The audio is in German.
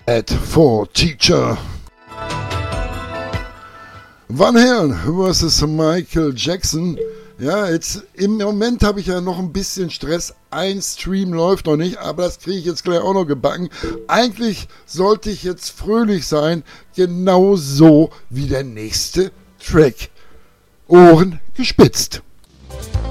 Ad for Teacher. Van Halen vs. Michael Jackson. Ja, jetzt im Moment habe ich ja noch ein bisschen Stress. Ein Stream läuft noch nicht, aber das kriege ich jetzt gleich auch noch gebacken. Eigentlich sollte ich jetzt fröhlich sein, genauso wie der nächste Track. Ohren gespitzt.